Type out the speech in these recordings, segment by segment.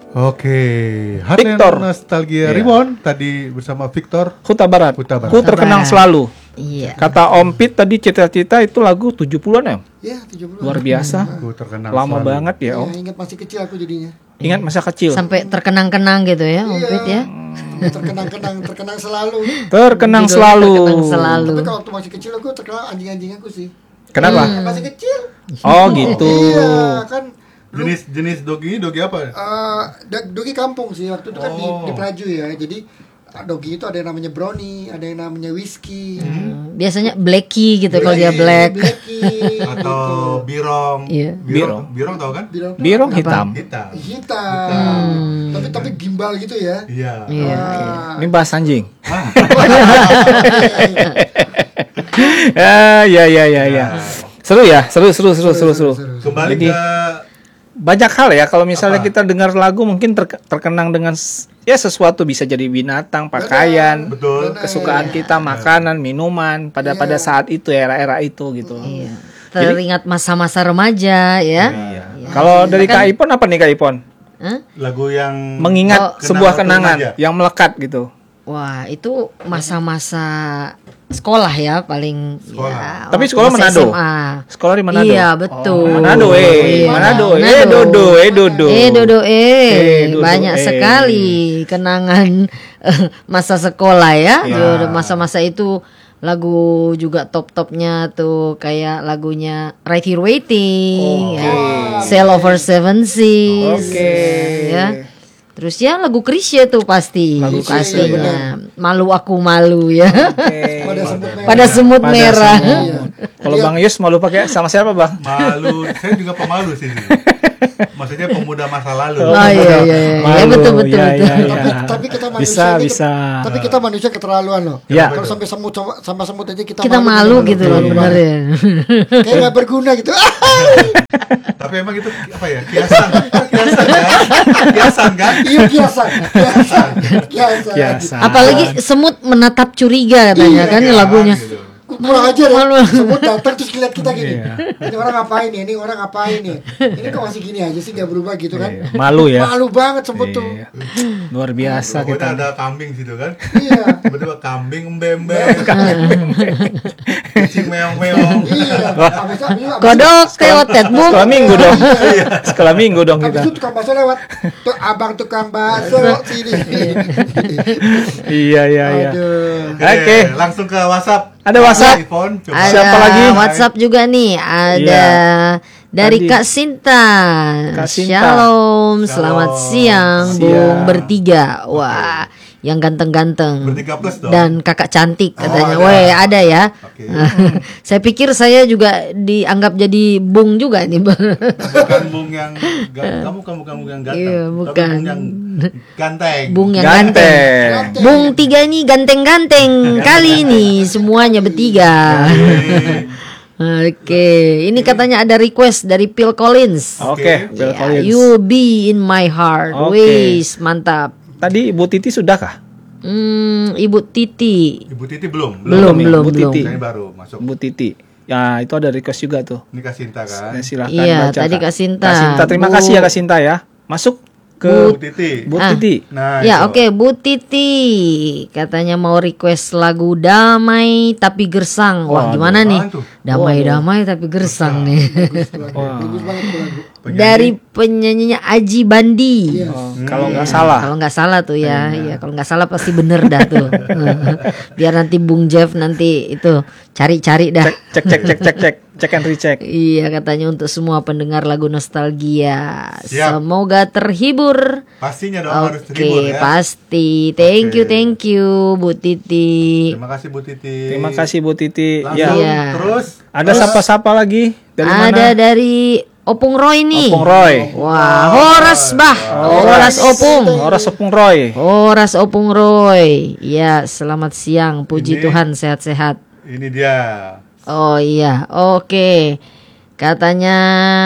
Oke, Heartland Victor. Nostalgia Iya. Reborn tadi bersama Victor. Huta Barat. Huta Barat. Ku terkenang selalu. Iya. Kata Om Pit tadi cita-cita itu lagu 70-an ya? Iya, 70. Luar biasa. Ku terkenang Lama selalu. banget ya, Ya, Om. ingat masih kecil aku jadinya. Ingat masa kecil. Sampai terkenang-kenang gitu ya, Om Pit ya. Terkenang selalu. Terkenang Judulnya selalu. Terkenang selalu. Tapi kalau waktu masih kecil aku terkenal anjing-anjing aku sih. Kenapa? Masih kecil. Oh gitu. Iya, kan Jenis dogi apa? dogi kampung sih waktu itu kan Oh. di Pelaju ya. Jadi dogi itu ada yang namanya brownie, ada yang namanya whiskey. Biasanya Blackie gitu kalau dia black. Blackie, Atau birong. Iya. Birong tahu kan? Birong hitam. Hitam. hitam. Tapi gimbal gitu ya. Iya. Iya. Ini bahas anjing. Ah, Ya. Seru ya, seru. kembali Jadi, ke banyak hal ya kalau misalnya kita dengar lagu mungkin terkenang dengan sesuatu, bisa jadi binatang, pakaian, betul. kesukaan kita, makanan, minuman pada saat itu, era-era itu gitu. Iya. Teringat masa-masa remaja ya. Iya. Kalau dari Kak Ipon apa nih Kak Ipon? Hah? Lagu yang Mengingat kenangan sebuah waktu kenangan remaja. yang melekat gitu. Wah, itu masa-masa sekolah ya paling. Sekolah. Ya, Tapi waktu sekolah masa Manado. SMA. Sekolah di Manado. Iya, betul. Oh, Manado, Iya, Manado, Manado. Dodo. Dodo, Dodo, banyak sekali kenangan masa sekolah ya. Iya. Masa-masa itu lagu juga top-topnya tuh kayak lagunya Right Here Waiting, ya. Sail Over Seven Seas, Oke. ya. Terus ya lagu Krisye tuh pasti, Lagu Chrisye, pastinya. Malu aku malu ya. Pada semut Pada semut merah. merah. Kalau Bang Yus malu pakai sama siapa Bang? Malu, saya juga pemalu sih. Maksudnya pemuda masa lalu. Oh iya. Ya betul. Tapi kita manusia Bisa. Tapi kita manusia keterlaluan loh. Ya. Kalau sampai sama semut aja kita Malu gitu loh bener ya. Kayak nggak berguna gitu. Tapi emang itu apa ya? Kiasan kan? Iya biasa. Apalagi semut menatap curiga katanya kan Iya, lagunya. gitu. Kurang ajar ya. Malu. Semut datang terus lihat kita gini. Iya. Ini orang ngapain nih? Ini orang ngapain nih? Ini kok masih gini aja sih nggak berubah gitu kan? Iya, malu ya. Malu banget semut tuh. Iya. Luar biasa Pokoknya kita. ada kambing situ kan? Iya. Tiba-tiba kambing mbembeng, kucing meong-meong. Iya. Kodok teotet bu. Sekolah minggu dong. Sekolah minggu dong Habis kita. itu tukang bakso lewat. Tuh abang tukang bakso sini. Iya. Aduh. Oke. Langsung ke WhatsApp. Ada WhatsApp. iPhone, coba. Ada Siapa lagi? WhatsApp juga nih. Ada Iya. dari Tadi. Kak Sinta. Kak Sinta. Shalom, selamat siang, Siang. Bung bertiga. Wah, yang ganteng-ganteng. Bertiga plus dong. Dan kakak cantik katanya. ada. Weh, ada ya. Oke. Saya pikir saya juga dianggap jadi Bung juga nih. Bukan bung yang kamu bukan bung yang ganteng. Iya, Tapi bukan. bung yang ganteng. Bung yang Ganteng. ganteng. Bung tiga ini ganteng-ganteng kali ini semuanya bertiga. Oke, ini katanya ada request dari Phil Collins. Oke, Phil Ya, Collins. You be in my heart. Oke. Wis, mantap. Tadi Ibu Titi sudah kah? Ibu Titi. Ibu Titi belum. Belum. Bu Titi. Ini baru masuk. Bu Titi. Ya, itu ada request juga tuh. Ini Kasinta kan? Nah, silahkan Iya, baca, tadi Kak Sinta. Kak Sinta, terima Bu- kasih ya Kak Sinta ya. Masuk ke Bu Titi. Bu Ah. Titi. Nah, Ya, itu. oke, Bu Titi. Katanya mau request lagu Damai Tapi Gersang. Wah, Waduh, gimana nih? apaan tuh? Damai-damai tapi gersang nih. Bagus banget tuh lagu. Dari penyanyinya Aji Bandi. Iya. Kalau nggak salah. Kalau nggak salah tuh ya, ya kalau nggak salah pasti bener dah tuh. Biar nanti Bung Jeff nanti itu cari-cari dah. Cek and recheck. Iya, katanya untuk semua pendengar lagu nostalgia. Siap. Semoga terhibur. Pastinya dong harus Oke, terhibur ya. pasti. Oke. Thank you Bu Titi. Terima kasih Bu Titi. Terima kasih Bu Titi. Langsung Iya. terus Ada sapa-sapa lagi dari mana? Ada dari Opung Roy nih. Opung Roy. Wah, Horas bah. Horas Opung. Horas Opung Roy. Horas Opung Roy. Ya, selamat siang. Puji Ini- Tuhan sehat-sehat. ini dia. Oh iya, oke. Katanya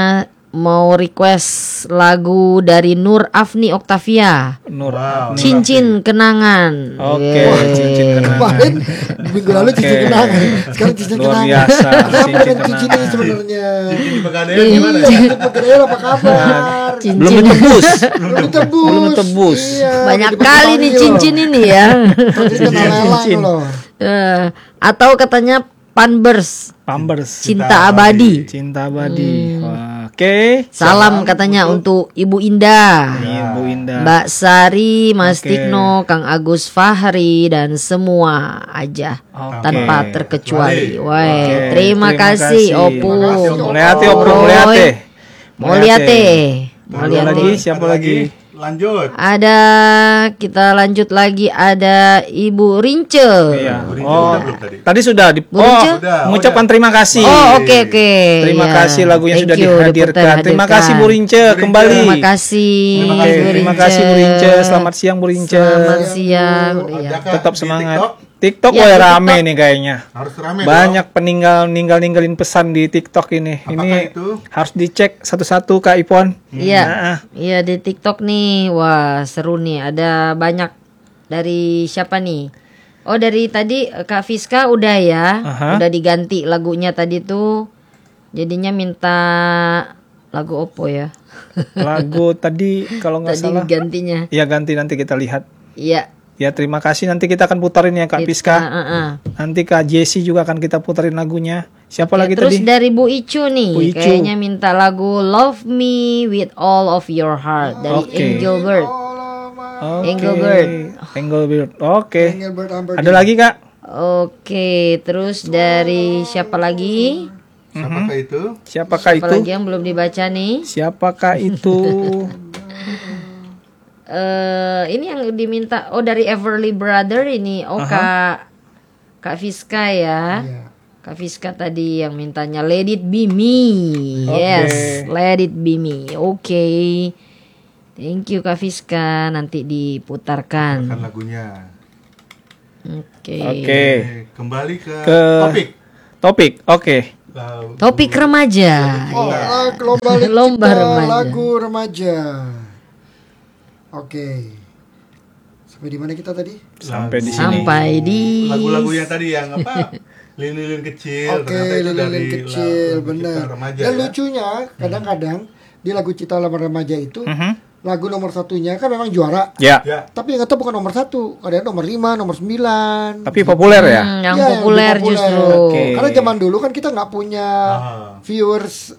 mau request lagu dari Nur Afni Octavia. Nur Wow. Afni. Cincin Kenangan. Oke, Yeay. cincin kenangan. Kemarin minggu lalu cincin Oke. kenangan, sekarang cincin Luar kenangan. biasa, Ada apa cincin dengan cincin ini kenangan. sebenarnya? Cincin di Pegadaian gimana? Iya, Pegadaian apa kabar? Cincin. Belum ditebus. Belum ditebus. Belum ditebus. Iya, Banyak udah kali nih dipanggil. cincin ini ya. Tadi kena lelang Cincin. loh. Atau katanya Panbers, Pampers. Cinta Abadi. Cinta abadi. Wah, oke. Salam katanya untuk Ibu Indah, Ibu Indah. Mbak Sari, Mas Oke. Tikno, Kang Agus Fahri dan semua aja Oke. tanpa terkecuali. Oke, Wah, Oke, terima kasih Opu. Terima kasih, Opu. Mulyati, Opu, Roy. Mulyati. Mulyati. Ada Mulyati. lagi? Siapa Ada lagi? Lanjut. Ada, kita lanjut lagi, ada Ibu Rince. Iya. Bu Rince Oh, udah belum tadi? tadi sudah di Bu Rince? Udah, mengucapkan terima kasih. Oh, oke oke. Terima Iya. kasih lagunya Thank sudah you, udah dihadirkan. Terima kasih Bu Rince Bu Rince. kembali. Terima kasih. Terima Oke, kasih, terima kasih Bu Rince. Selamat siang Bu Rince. Selamat siang. Ada Iya. kah Tetap di semangat. TikTok? TikTok Ya, wah di rame TikTok. nih kayaknya. Harus rame Banyak ninggalin pesan di TikTok ini. Apakah Ini itu? harus dicek satu-satu Kak Ipon. Iya. Nah, Iya di TikTok nih. Wah, seru nih. Ada banyak dari siapa nih? Oh, dari tadi Kak Fiska udah ya. Aha. Udah diganti lagunya tadi tuh. Jadinya minta lagu Oppo ya. lagu tadi kalau nggak Tadi salah. gantinya. Ya ganti nanti kita lihat. Iya. Ya terima kasih nanti kita akan putarin ya Kak Piska. Heeh. Nanti Kak Jessie juga akan kita putarin lagunya. Siapa Ya, lagi terus tadi? dari Bu Icu nih, Bu Icu. kayaknya minta lagu Love Me With All of Your Heart dari Oke. Angel Bird. Oke. Engelbert. Engelbert. Oke. Engelbert Humperdinck. Ada lagi Kak? Oke, terus dari siapa lagi? Siapakah itu? Siapakah Siapa itu? lagi yang belum dibaca nih? Siapakah itu? Ini yang diminta, oh dari Everly Brother ini, oh Kak Fiska ya. Iya. Kak Fiska tadi yang mintanya Let It Be Me. Oke. Yes, Let It Be Me. Oke. Thank you Kak Fiska, nanti diputarkan. Kan lagunya. Oke. Oke. Kembali ke Ke- topik. Topik. Oke. Lagu- Topik remaja. Oh, Iya. lomba Lomba kita remaja. lagu remaja. Oke. Sampai di mana kita tadi? Sampai di sini. Sampai di Lagu-lagunya tadi yang apa? Lilin-lilin kecil. Oke, ternyata itu lilin dari kecil, lagu benar. Cipta Remaja Dan ya. lucunya, kadang-kadang di lagu Cita Remaja itu, Mhm. lagu nomor satunya kan memang juara. Ya. Ya. Tapi yang ngetop bukan nomor 1, kadang nomor 5, nomor 9. Tapi populer ya. yang Ya, populer lebih populer. justru. Oke. Karena zaman dulu kan kita nggak punya viewers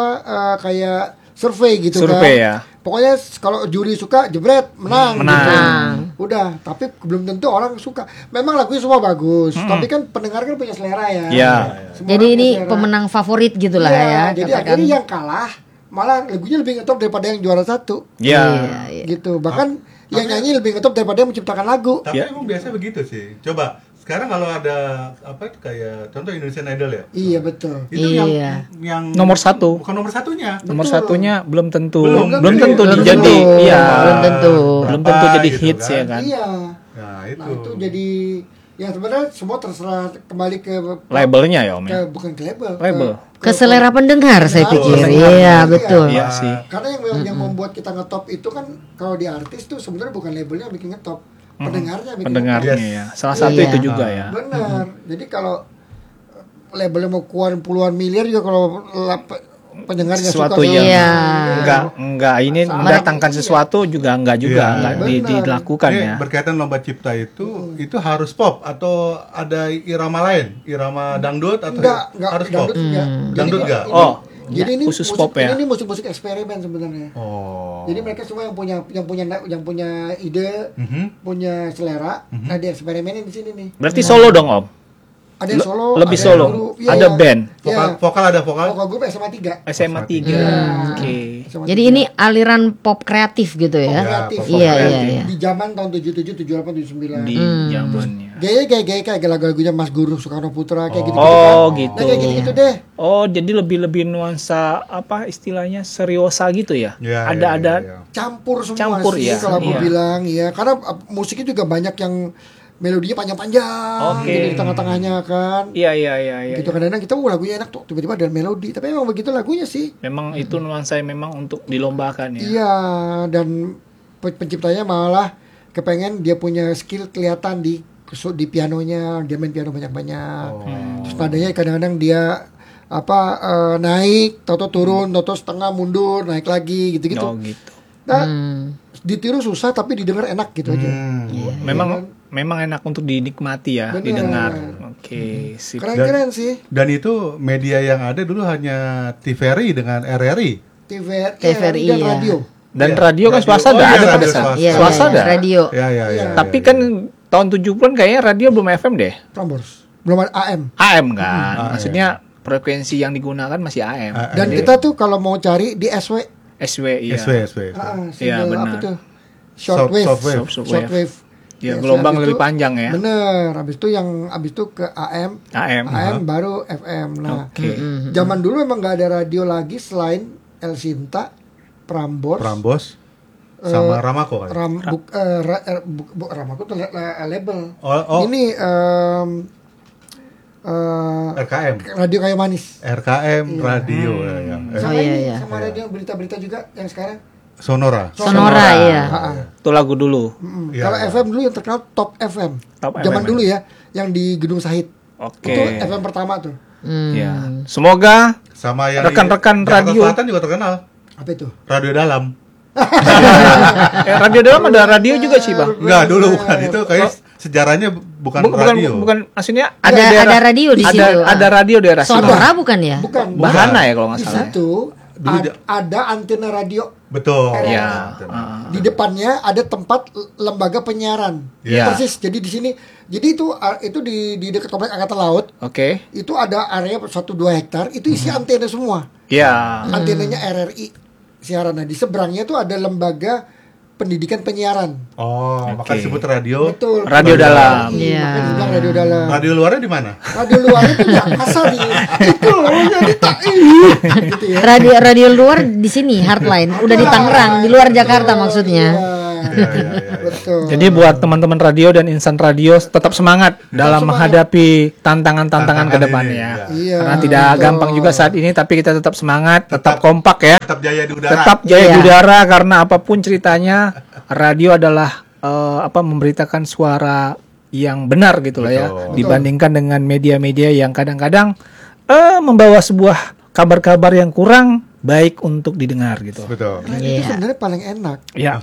kayak survei gitu Survei kan. ya. Pokoknya kalau juri suka jebret menang. Menang. Gitu. Udah, tapi belum tentu orang suka. Memang lagunya semua bagus, tapi kan pendengar kan punya selera ya. Iya. Semua Jadi orang ini punya selera. pemenang favorit gitulah Iya, ya. jadi katakan. akhirnya yang kalah malah lagunya lebih ngetop daripada yang juara 1. Ya. Iya. Gitu. Bahkan yang nyanyi lebih ngetop daripada yang menciptakan lagu. Tapi Ya. emang biasa begitu sih. Coba sekarang kalau ada apa kayak contoh Indonesian Idol ya. Iya, betul. Itu Iya. yang Nomor satu. bukan nomor satunya. Nomor Betul. satunya belum tentu. Belum Belum tentu Belum jadi. tentu. Iya. Belum tentu. Belum Berapa tentu jadi gitu hits kan. ya kan. Iya. Nah, Nah, itu jadi yang sebenarnya semua terserah kembali ke Labelnya ya Om ya. bukan ke label. Label. Ke selera pendengar saya pikir. Pendengar. Iya, betul. Iya sih. Karena yang membuat kita ngetop itu kan kalau di artis tuh sebenarnya bukan labelnya yang bikin ngetop, pendengarnya yang bikin Pendengarnya Yes. ya. Salah satu Iya. itu juga ya. ngetop. Benar. Jadi kalau labelnya mau keluarin puluhan miliar juga kalau pendengarnya Sesuatu suka yang Iya. enggak ini mendatangkan sesuatu juga enggak Iya. enggak Benar. dilakukan Ini ya. berkaitan lomba cipta itu harus pop atau ada irama lain, irama dangdut atau enggak harus pop. dangdut enggak. Dangdut Jadi enggak? ini- Oh, Jadi ini khusus musik, pop ya. Ini musik-musik eksperimen sebenarnya. Oh. Jadi mereka semua yang punya ide, Mhm. punya selera, nah dia eksperimenin di sini nih. Berarti solo dong Om. Ada yang solo, lebih ada solo. yang dulu, iya, Ada iya. band. Vokal, Iya. vokal ada vokal. Vokal grup SMA 3. SMA 3. Iya. Oke. SMA Jadi 3. ini aliran pop kreatif gitu ya. kreatif. pop Iya, kreatif. iya, iya. Di zaman tahun 77, 78, 79. Di zamannya. Gaya kayak lagu-lagunya Mas Guru Soekarno Putra kayak gitu. Oh, Nah, gitu. kayak gitu deh. Oh, jadi lebih nuansa apa istilahnya seriosa gitu ya? Ya, ada ya. Campur semua Campur, sih ya. kalau aku Iya. bilang ya. Karena musiknya juga banyak yang melodinya panjang-panjang Oke. gitu di tengah-tengahnya kan. Iya. Gitu kadang-kadang kita lagunya enak tuh tiba-tiba ada melodi tapi emang begitu lagunya sih. Memang itu nuansa memang untuk dilombakan ya. Iya, dan penciptanya malah kepengen dia punya skill kelihatan di pianonya, dia main piano banyak-banyak. Terus nadanya kadang-kadang dia naik, toto turun, toto setengah mundur, naik lagi gitu-gitu. Oh gitu. Nah, ditiru susah tapi didengar enak gitu aja. Memang enak untuk dinikmati ya, Bener. didengar. Oke, sip. Keren-keren sih. Dan itu media yang ada dulu hanya TVRI dengan RRI. TVRI dan iya. radio. Dan Iya, radio kan radio. swasta Oh, ada iya, pada radio saat. swasta. Iya, Swasta ada. radio. Ya. Tapi kan tahun 70-an kayaknya radio belum FM deh. Prambors. Belum ada AM. AM kan. Maksudnya frekuensi yang digunakan masih AM. Dan kita tuh kalau mau cari di SW. SW iya. SW. Iya, Single benar. apa tuh? Shortwave. Softwave. Shortwave. Ya, Yes, gelombang habis lebih itu- panjang ya. Bener. Habis itu ke AM. AM. Baru FM. Nah, Oke. zaman dulu memang nggak ada radio lagi selain El Sinta, Prambos sama Ramako kan. Ramako tuh label. Oh. Ini RKM. radio kayu manis. RKM radio ya. Sama iya, ini, iya. sama radio berita-berita juga yang sekarang. Sonora. Sonora ya. Itu lagu dulu. Iya, Kalau iya. FM dulu yang terkenal Top FM. Top Zaman FM. dulu ya, yang di Gedung Sahid. Oke. Itu FM pertama tuh. Ya. Semoga Sama yang Rekan-rekan Jakarta radio. Selatan juga terkenal. Apa itu? Radio Dalam. radio dalam ada radio juga sih, Bang. Enggak, dulu bukan. Itu kayak sejarahnya bukan radio. Bukan maksudnya Ada radio di situ. Ada radio daerah situ. Sonora bukan ya? Bukan. Bahana ya kalau nggak Di salah. situ Dulu ada antena radio. Betul. Ya. Di depannya ada tempat lembaga penyiaran. Iya. Persis. Jadi di sini. Jadi itu di dekat komplek Angkatan Laut. Oke. Itu ada area 1-2 hektar. Itu isi antena semua. Ya. Antenanya RRI siaran. Nah, di seberangnya tuh ada lembaga pendidikan penyiaran. Oh, maka Oke. disebut radio. Betul. Radio dalam. Iya. Makanya dibilang radio dalam. Radio luarnya di mana? Radio luar itu ya asal di itu loh yang ditai gitu ya. Radio luar di sini Heartline, udah di Tangerang, di luar Jakarta maksudnya. Betul. Jadi buat teman-teman radio dan insan radio tetap semangat dalam menghadapi tantangan-tantangan ke Tantangan depannya. ini, iya. Karena tidak Betul. gampang juga saat ini, tapi kita tetap semangat, tetap kompak ya. Tetap jaya di udara. Tetap jaya Iya. di udara karena apapun ceritanya, radio adalah memberitakan suara yang benar gitu lah ya, Betul. dibandingkan dengan media-media yang kadang-kadang membawa sebuah kabar-kabar yang kurang baik untuk didengar gitu. Betul. Radio itu sebenarnya paling enak. Ya.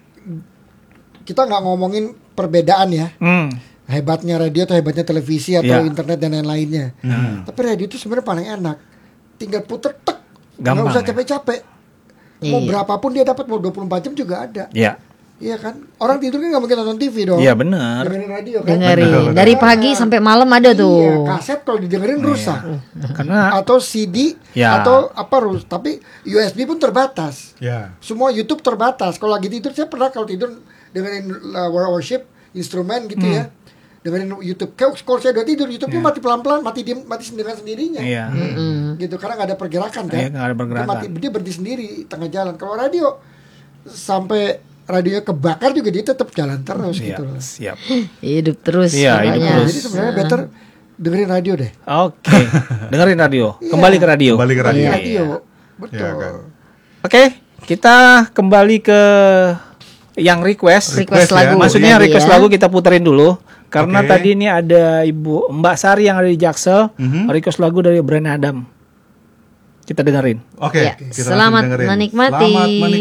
Kita nggak ngomongin perbedaan ya. Hebatnya radio atau hebatnya televisi atau Iya. internet dan lain-lainnya. Tapi radio itu sebenarnya paling enak. Tinggal puter tek. Nggak Gampang, usah ya. capek-capek. Mau Iya. berapapun dia dapat, mau 24 jam juga ada. Ya. Iya kan? Orang tidur kan nggak mungkin nonton TV dong. Iya benar. Dengerin radio kan. Dengerin Betul. dari pagi sampai malam ada Iya, tuh. kaset kalau didengerin rusak. Karena Atau CD Ya. atau apa tapi USB pun terbatas. Ya. Semua YouTube terbatas. Kalau lagi tidur saya pernah kalau tidur dengerin worship instrumen gitu ya. Dengerin YouTube. Kalau saya udah tidur YouTube-nya mati pelan-pelan, mati dengan sendirinya. Iya. Gitu karena nggak ada pergerakan kan. Iya, nggak ada pergerakan. Dia berhenti sendiri tengah jalan. Kalau radio sampai radionya kebakar juga dia tetap jalan terus Iya, gitu loh. siap. Hidup terus Iya, hidup pokoknya. terus. Jadi sebenarnya better dengerin radio deh. Oke. Dengerin radio. Kembali ke radio. Kembali ke radio. Radio. Betul. Iya kan. Oke, kita kembali ke yang request. Request ya. lagu. Maksudnya tadi request ya. lagu kita puterin dulu. Karena Oke. tadi ini ada Ibu Mbak Sari yang ada di Jaksel. Request lagu dari Brand Adam. Kita dengerin. Oke, Ya, kita langsung selamat dengerin. menikmati. Selamat menikmati.